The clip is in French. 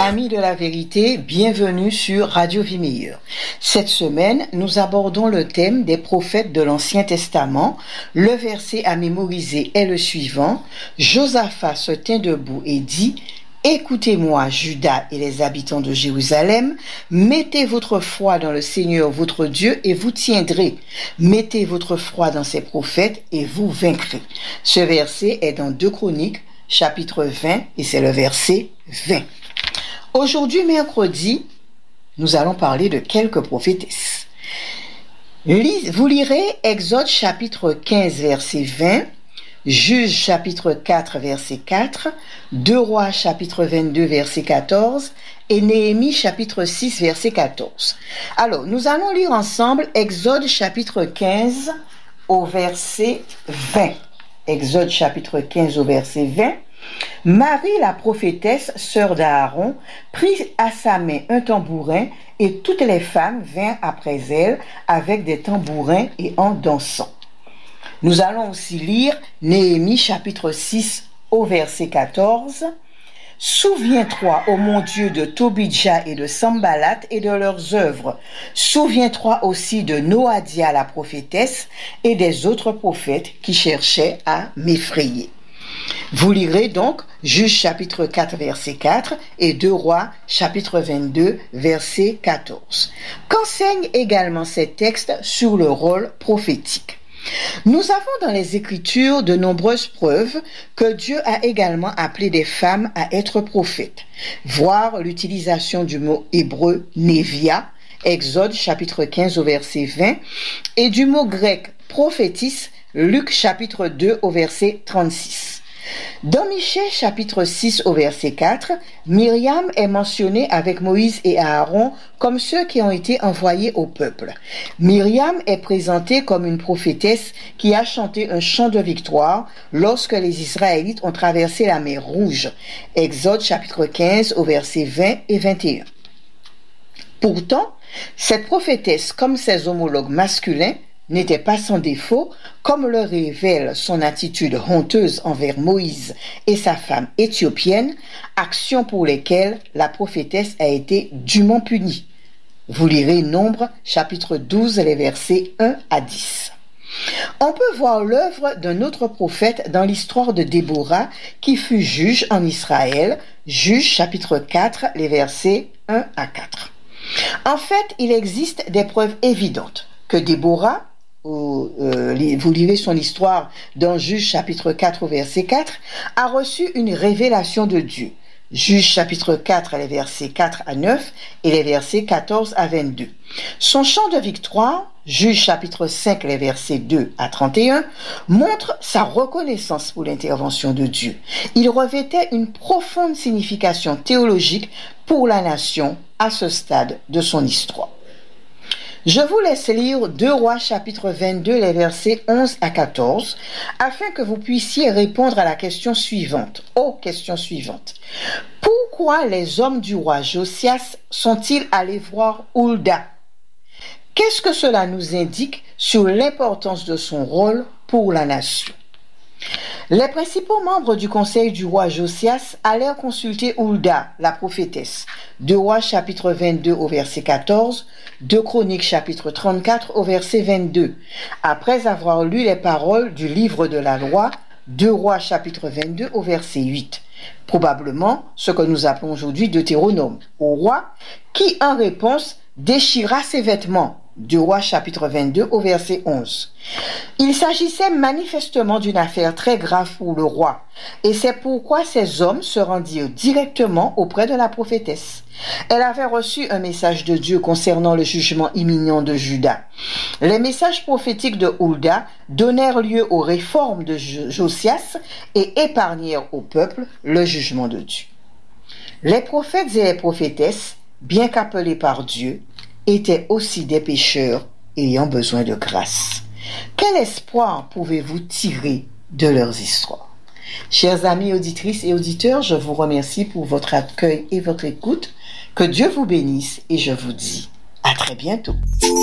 Amis de la vérité, bienvenue sur Radio Vie Meilleure. Cette semaine, nous abordons le thème des prophètes de l'Ancien Testament. Le verset à mémoriser est le suivant. Josaphat se tint debout et dit: Écoutez-moi, Juda et les habitants de Jérusalem, mettez votre foi dans le Seigneur votre Dieu et vous tiendrez. Mettez votre foi dans ses prophètes et vous vaincrez. Ce verset est dans 2 Chroniques, chapitre 20, et c'est le verset 20. Aujourd'hui, mercredi, nous allons parler de quelques prophétesses. Vous lirez Exode chapitre 15, verset 20, Juges chapitre 4, verset 4, 2 Rois chapitre 22, verset 14 et Néhémie chapitre 6, verset 14. Alors, nous allons lire ensemble Exode chapitre 15 au verset 20. Exode chapitre 15 au verset 20. Marie, la prophétesse, sœur d'Aaron, prit à sa main un tambourin et toutes les femmes vinrent après elle avec des tambourins et en dansant. Nous allons aussi lire Néhémie chapitre 6 au verset 14. Souviens-toi, ô mon Dieu, de Tobidja et de Sambalat et de leurs œuvres. Souviens-toi aussi de Noadia la prophétesse et des autres prophètes qui cherchaient à m'effrayer. Vous lirez donc Juges chapitre 4 verset 4 et 2 Rois chapitre 22 verset 14. Qu'enseignent également ces textes sur le rôle prophétique? Nous avons dans les Écritures de nombreuses preuves que Dieu a également appelé des femmes à être prophètes. Voir l'utilisation du mot hébreu Névia, Exode chapitre 15 au verset 20, et du mot grec prophétis, Luc chapitre 2 au verset 36. Dans Michée chapitre 6 au verset 4, Myriam est mentionnée avec Moïse et Aaron comme ceux qui ont été envoyés au peuple. Myriam est présentée comme une prophétesse qui a chanté un chant de victoire lorsque les Israélites ont traversé la mer Rouge. Exode chapitre 15 au verset 20 et 21. Pourtant, cette prophétesse, comme ses homologues masculins, n'était pas sans défaut, comme le révèle son attitude honteuse envers Moïse et sa femme éthiopienne, actions pour lesquelles la prophétesse a été dûment punie. Vous lirez Nombre, chapitre 12, les versets 1 à 10. On peut voir l'œuvre d'un autre prophète dans l'histoire de Déborah, qui fut juge en Israël, Juges, chapitre 4, les versets 1 à 4. En fait, il existe des preuves évidentes que Déborah, vous lirez son histoire dans Juges chapitre 4 au verset 4, a reçu une révélation de Dieu. Juges chapitre 4, les versets 4 à 9 et les versets 14 à 22. Son chant de victoire, Juges chapitre 5, les versets 2 à 31, montre sa reconnaissance pour l'intervention de Dieu. Il revêtait une profonde signification théologique pour la nation à ce stade de son histoire. Je vous laisse lire 2 Rois chapitre 22, les versets 11 à 14, afin que vous puissiez répondre à la question suivante, aux questions suivantes. Pourquoi les hommes du roi Josias sont-ils allés voir Hulda? Qu'est-ce que cela nous indique sur l'importance de son rôle pour la nation? Les principaux membres du conseil du roi Josias allèrent consulter Hulda, la prophétesse. 2 Rois chapitre 22 au verset 14, 2 Chroniques chapitre 34 au verset 22. Après avoir lu les paroles du livre de la loi, 2 Rois chapitre 22 au verset 8. Probablement ce que nous appelons aujourd'hui Deutéronome, au roi qui en réponse déchira ses vêtements. 2 Rois chapitre 22 au verset 11. Il s'agissait manifestement d'une affaire très grave pour le roi, et c'est pourquoi ces hommes se rendirent directement auprès de la prophétesse. Elle avait reçu un message de Dieu concernant le jugement imminent de Juda. Les messages prophétiques de Hulda donnèrent lieu aux réformes de Josias et épargnèrent au peuple le jugement de Dieu. Les prophètes et les prophétesses, bien qu'appelés par Dieu, étaient aussi des pécheurs ayant besoin de grâce. Quel espoir pouvez-vous tirer de leurs histoires? Chers amis auditrices et auditeurs, je vous remercie pour votre accueil et votre écoute. Que Dieu vous bénisse et je vous dis à très bientôt.